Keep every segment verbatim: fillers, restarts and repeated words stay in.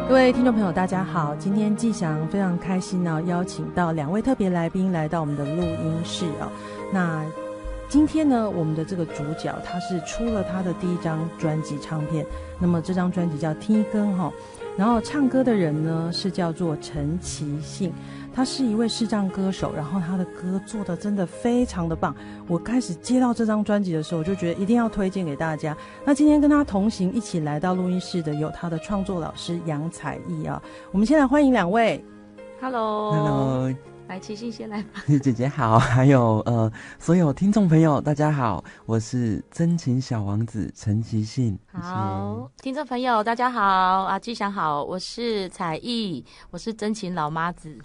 各位听众朋友大家好，今天季翔非常开心呢，邀请到两位特别来宾来到我们的录音室哦。那今天呢，我们的这个主角他是出了他的第一张专辑唱片，那么这张专辑叫《天光》哈，然后唱歌的人呢是叫做陈其信，他是一位视障歌手，然后他的歌做的真的非常的棒。我开始接到这张专辑的时候，我就觉得一定要推荐给大家。那今天跟他同行一起来到录音室的有他的创作老师杨采艺啊，我们先来欢迎两位。 Hello， Hello， 来其信先来吧。 姐姐好，还有呃所有听众朋友大家好，我是真情小王子陈其信。 好，听众朋友大家好啊，季翔好，我是采艺，我是真情老妈子。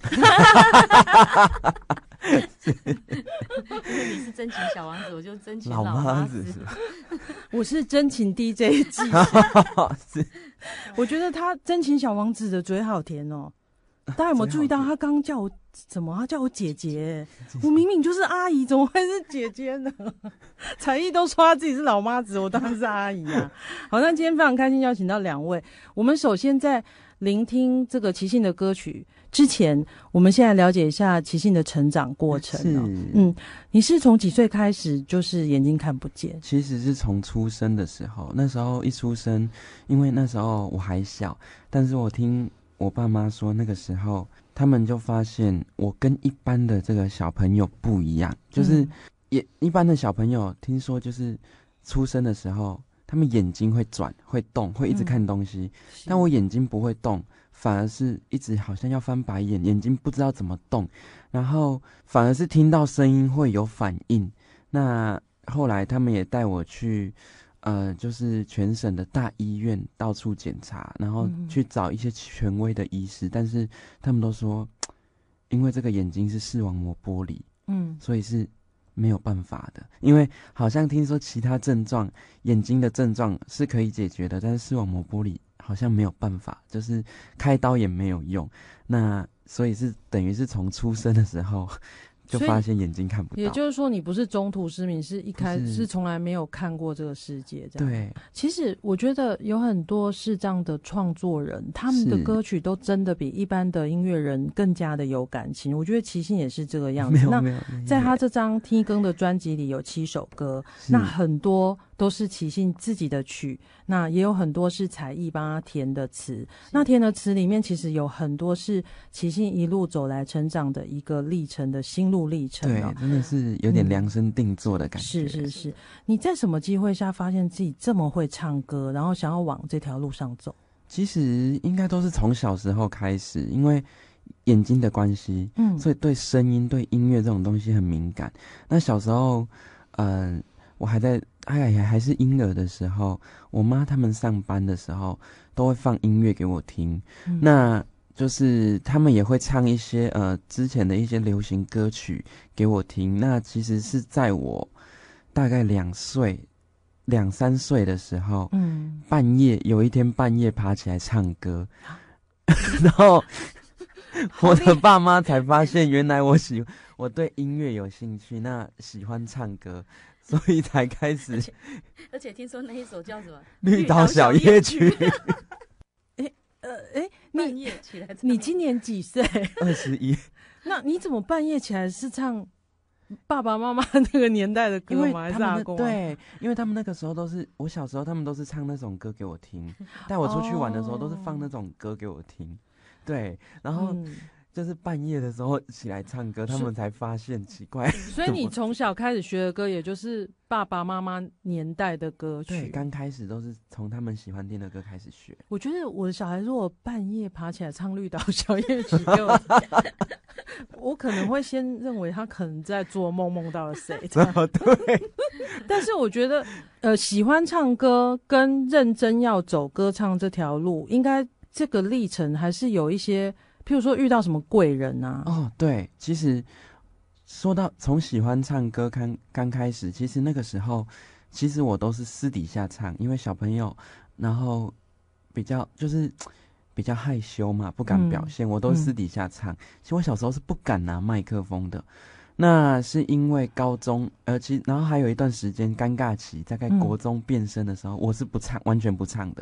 你是真情小王子，我就真情老妈子。 我是真情 D J 季我觉得他真情小王子的嘴好甜哦。大家有没有注意到他刚刚叫我怎么？他叫我姐姐，我明明就是阿姨，怎么会是姐姐呢？采艺都说他自己是老妈子，我当然是阿姨啊。好，那今天非常开心邀请到两位。我们首先在聆听这个其信的歌曲之前，我们现在了解一下其信的成长过程哦。嗯，你是从几岁开始就是眼睛看不见？ 其实是从出生的时候，那时候一出生，因为那时候我还小，但是我听我爸妈说，那个时候他们就发现我跟一般的这个小朋友不一样，就是也一般的小朋友听说就是出生的时候他们眼睛会转会动会一直看东西、嗯、但我眼睛不会动，反而是一直好像要翻白眼，眼睛不知道怎么动，然后反而是听到声音会有反应。那后来他们也带我去呃，就是全省的大医院到处检查，然后去找一些权威的医师、嗯、但是他们都说因为这个眼睛是视网膜剥离，嗯，所以是没有办法的。因为好像听说其他症状眼睛的症状是可以解决的，但是视网膜剥离好像没有办法，就是开刀也没有用。那所以是等于是从出生的时候就发现眼睛看不到， 也就是说你不是中途失明，是一开始是从来没有看过这个世界这样。 对， 其实我觉得有很多视障的创作人，他们的歌曲都真的比一般的音乐人更加的有感情。我觉得其信也是这个样子。 没有没有， 那在他这张天光的专辑里有七首歌，那很多都是其信自己的曲，那也有很多是采艺帮他填的词。那填的词里面其实有很多是其信一路走来成长的一个历程的心路历程、 哦、对，真的是有点量身定做的感觉、 嗯、是是是。你在什么机会下发现自己这么会唱歌，然后想要往这条路上走？ 其实应该都是从小时候开始，因为眼睛的关系，嗯，所以对声音对音乐这种东西很敏感。那小时候嗯、呃，我还在哎呀还是婴儿的时候，我妈他们上班的时候都会放音乐给我听、嗯、那就是他们也会唱一些呃之前的一些流行歌曲给我听。那其实是在我大概两岁两三岁的时候，嗯，半夜有一天半夜爬起来唱歌，然后我的爸妈才发现原来我喜我对音乐有兴趣，那喜欢唱歌，所以才开始。 而且, 而且听说那一首叫什么《 绿岛小夜曲》 欸。呃，哎、欸，半夜起来，你今年几岁？ 二十一。 那你怎么半夜起来是唱爸爸妈妈那个年代的歌吗？还是阿公、啊？ 对，因为他们那个时候都是我小时候，他们都是唱那种歌给我听，带我出去玩的时候都是放那种歌给我听。对，然后就是半夜的时候起来唱歌，他们才发现奇怪。 所以你从小开始学的歌，也就是爸爸妈妈年代的歌曲。 对，刚开始都是从他们喜欢听的歌开始学。 我觉得我的小孩如果半夜爬起来唱《绿岛小夜曲》给我我可能会先认为他可能在做梦，梦到了谁。 哦，对。 但是我觉得，呃，喜欢唱歌跟认真要走歌唱这条路，应该这个历程还是有一些。譬如说遇到什么贵人啊？ 哦，对，其实说到从喜欢唱歌刚刚开始，其实那个时候，其实我都是私底下唱，因为小朋友，然后比较就是比较害羞嘛，不敢表现，嗯、我都私底下唱。其实我小时候是不敢拿麦克风的，那是因为高中，呃，其实然后还有一段时间尴尬期，大概国中变声的时候，嗯、我是不唱，完全不唱的。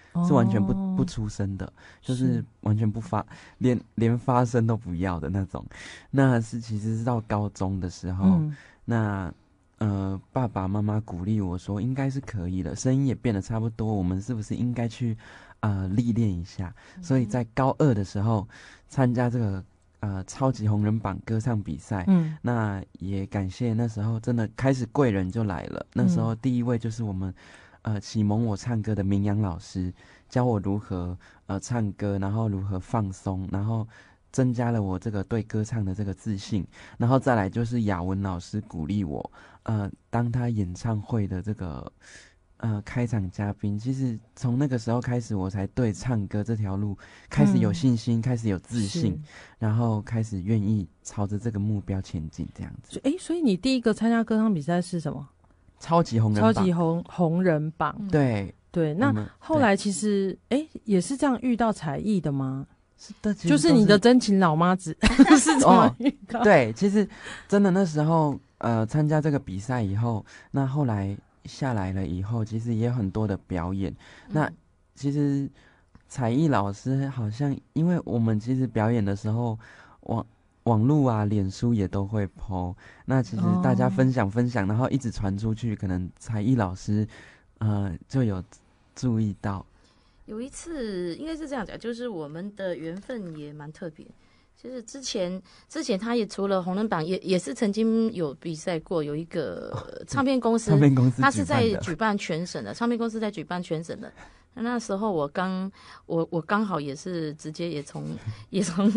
是完全不不出声的，就是是完全不发，连连发声都不要的那种。那是其实是到高中的时候， 嗯那呃爸爸妈妈鼓励我说应该是可以了，声音也变得差不多，我们是不是应该去呃历练一下？所以在高二的时候参加这个呃超级红人榜歌唱比赛， 嗯那也感谢那时候真的开始贵人就来了，那时候第一位就是我们。呃，启蒙我唱歌的明阳老师教我如何呃唱歌，然后如何放松，然后增加了我这个对歌唱的这个自信，然后再来就是雅文老师鼓励我，呃，当他演唱会的这个呃开场嘉宾。其实从那个时候开始，我才对唱歌这条路开始有信心，嗯、开始有自信，然后开始愿意朝着这个目标前进，这样子。 哎，所以你第一个参加歌唱比赛是什么？ 超级红人榜， 超级红红人榜， 对对。那后来其实，哎，也是这样遇到才艺的吗？ 是的， 就是你的真情老妈子是怎么遇到？ 哦、对，其实真的那时候，呃，参加这个比赛以后，那后来下来了以后，其实也有很多的表演。嗯、那其实才艺老师好像，因为我们其实表演的时候，我。网络啊，脸书也都会 po， 那其实大家分享分享， oh. 然后一直传出去，可能才艺老师，呃，就有注意到。 有一次应该是这样讲，就是我们的缘分也蛮特别。就是之前之前他也除了红人榜，也也是曾经有比赛过，有一个唱片公司， 唱片公司他是在举办全省的，唱片公司在举办全省的。那时候我刚我我刚好也是直接也从也从